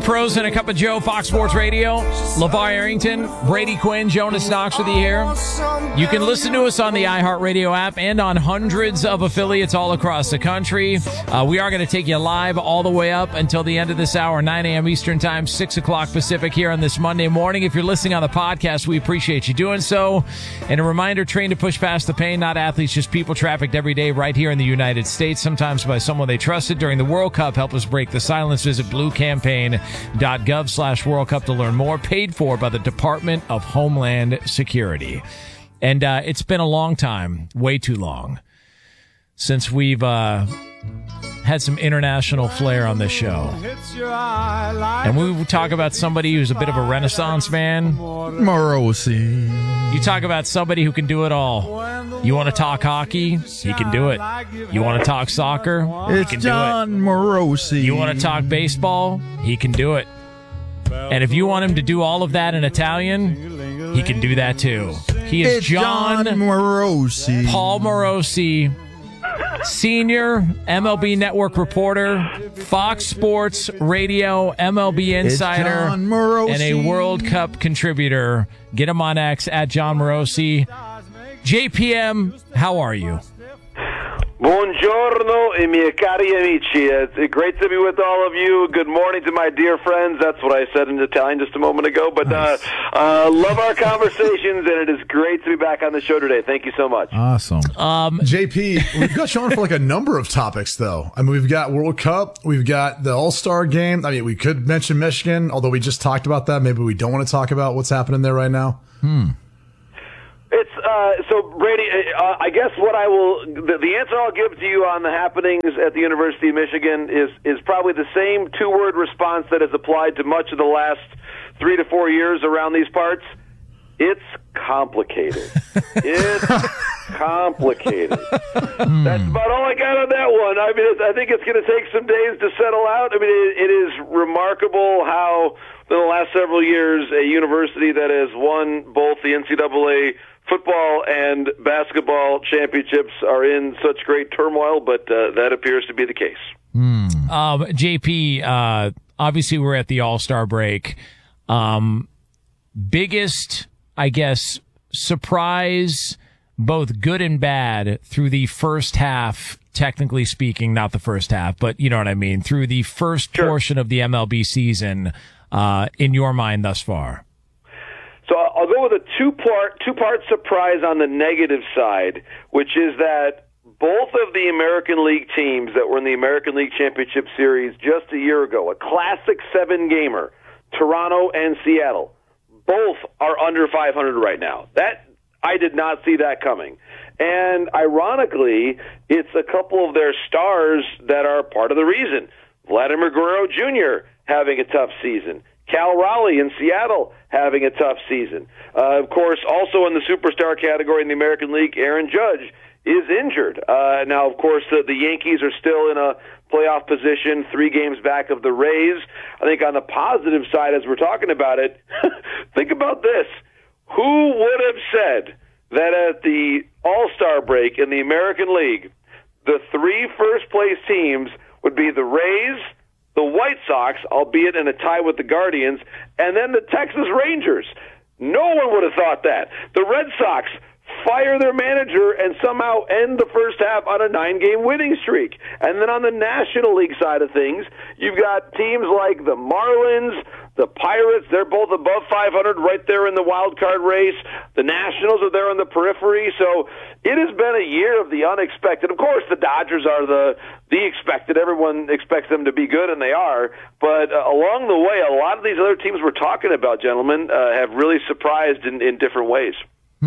Pros and a Cup of Joe, Fox Sports Radio. LeVar Arrington, Brady Quinn, Jonas Knox with you here. You can listen to us on the iHeartRadio app and on hundreds of affiliates all across the country. We are going to take you live all the way up until the end of this hour, 9 a.m. Eastern Time, 6 o'clock Pacific here on this Monday morning. If you're listening on the podcast, we appreciate you doing so. And a reminder, train to push past the pain, not athletes, just people trafficked every day right here in the United States, sometimes by someone they trusted during the World Cup. Help us break the silence. Visit bluecampaign.gov/World Cup to learn more. Paid for by the Department of Homeland Security. And it's been a long time, way too long, since we've had some international flair on this show. And we talk about somebody who's a bit of a Renaissance man. Morosi. You talk about somebody who can do it all. You want to talk hockey? He can do it. You want to talk soccer? He can John do it. Morosi. You want to talk baseball? He can do it. And if you want him to do all of that in Italian, he can do that too. He is John Morosi. Paul Morosi, senior MLB Network reporter, Fox Sports Radio MLB insider, and a World Cup contributor. Get him on X at John Morosi. JPM, how are you? Buongiorno, e miei cari amici. It's great to be with all of you. Good morning to my dear friends. That's what I said in Italian just a moment ago. But love our conversations, and it is great to be back on the show today. Thank you so much. Awesome. JP, we've got you on for like a number of topics, though. I mean, we've got World Cup. We've got the All-Star game. I mean, we could mention Michigan, although we just talked about that. Maybe we don't want to talk about what's happening there right now. It's so Brady. I guess what I will the answer I'll give to you on the happenings at the University of Michigan is probably the same two-word response that has applied to much of the last 3 to 4 years around these parts. It's complicated. It's complicated. That's about all I got on that one. I mean, I think it's going to take some days to settle out. I mean, it is remarkable how in the last several years a university that has won both the NCAA football and basketball championships are in such great turmoil, but that appears to be the case. JP, obviously we're at the All-Star break. Biggest, I guess, surprise, both good and bad, through the first half, technically speaking, not the first half, but you know what I mean, through the first portion of the MLB season, in your mind thus far? So I'll go with a two-part surprise on the negative side, which is that both of the American League teams that were in the American League Championship Series just a year ago, a classic 7-gamer, Toronto and Seattle, both are under 500 right now. That I did not see that coming. And ironically, it's a couple of their stars that are part of the reason. Vladimir Guerrero Jr. having a tough season. Cal Raleigh in Seattle having a tough season. Of course, also in the superstar category in the American League, Aaron Judge is injured. Now, of course, the Yankees are still in a playoff position, 3 games back of the Rays. I think on the positive side, as we're talking about it, think about this. Who would have said that at the All-Star break in the American League, the 3 first-place teams would be the Rays, the White Sox, albeit in a tie with the Guardians, and then the Texas Rangers? No one would have thought that. The Red Sox fire their manager and somehow end the first half on a 9-game winning streak. And then on the National League side of things, you've got teams like the Marlins, the Pirates, they're both above 500 right there in the wild card race. The Nationals are there on the periphery. So it has been a year of the unexpected. Of course, the Dodgers are the expected. Everyone expects them to be good, and they are. But along the way, a lot of these other teams we're talking about, gentlemen, have really surprised in different ways.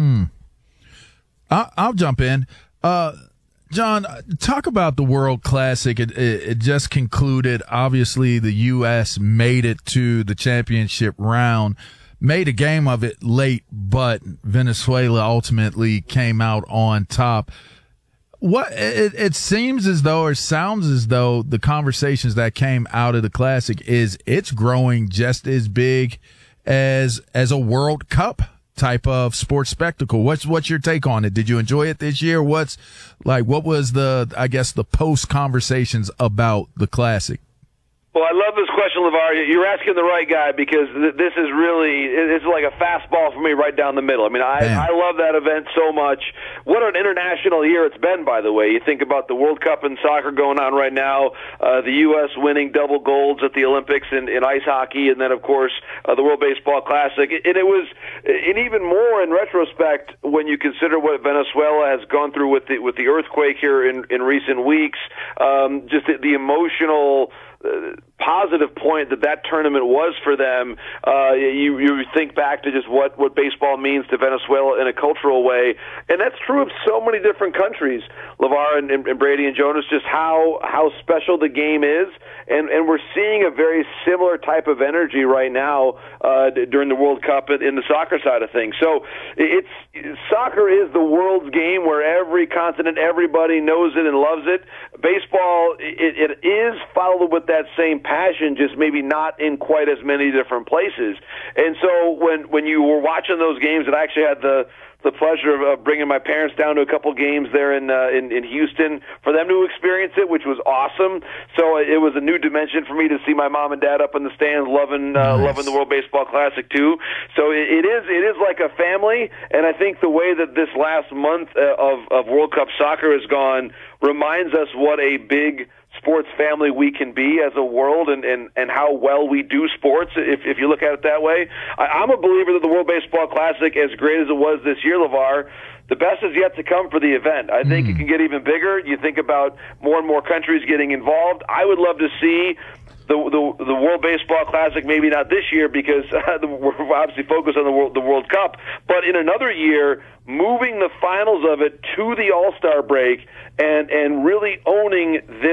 I'll jump in. John, talk about the World Classic. It just concluded. Obviously, the U.S. made it to the championship round, made a game of it late, but Venezuela ultimately came out on top. It seems as though, or sounds as though, the conversations that came out of the Classic it's growing just as big as a World Cup type of sports spectacle. What's your take on it? Did you enjoy it this year? What was the post conversations about the Classic? Well, I love this question, LeVar. You're asking the right guy because this is really, it's like a fastball for me right down the middle. I mean, I love that event so much. What an international year it's been, by the way. You think about the World Cup in soccer going on right now, the U.S. winning double golds at the Olympics in ice hockey, and then, of course, the World Baseball Classic. And it was, and even more in retrospect, when you consider what Venezuela has gone through with the earthquake here in recent weeks, just the emotional positive point that tournament was for them. You think back to just what baseball means to Venezuela in a cultural way, and that's true of so many different countries, LeVar and Brady and Jonas, just how special the game is, and we're seeing a very similar type of energy right now during the World Cup in the soccer side of things. So soccer is the world's game where every continent, everybody knows it and loves it. Baseball, it is followed with that same passion, just maybe not in quite as many different places. And so when you were watching those games, and I actually had the pleasure of bringing my parents down to a couple games there in Houston for them to experience it, which was awesome. So it was a new dimension for me to see my mom and dad up in the stands loving the World Baseball Classic too. So it is like a family, and I think the way that this last month of World Cup soccer has gone reminds us what a big sports family we can be as a world, and how well we do sports if you look at it that way. I'm a believer that the World Baseball Classic, as great as it was this year, LeVar, the best is yet to come for the event. I think it can get even bigger. You think about more and more countries getting involved. I would love to see the World Baseball Classic, maybe not this year because we're obviously focused on the World Cup, but in another year, moving the finals of it to the All-Star break and really owning this